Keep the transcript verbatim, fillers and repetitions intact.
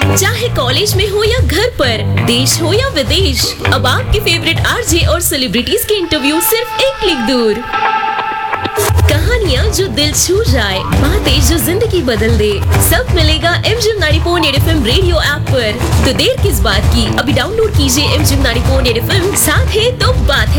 चाहे कॉलेज में हो या घर पर, देश हो या विदेश, अब आपके फेवरेट आरजे और सेलिब्रिटीज के इंटरव्यू सिर्फ एक क्लिक दूर। कहानियाँ जो दिल छू जाए, बातें जो जिंदगी बदल दे, सब मिलेगा MGM ninety point at FM radio app पर। तो देर किस बात की, अभी डाउनलोड कीजिए MGM ninety point at FM. साथ है तो बात है।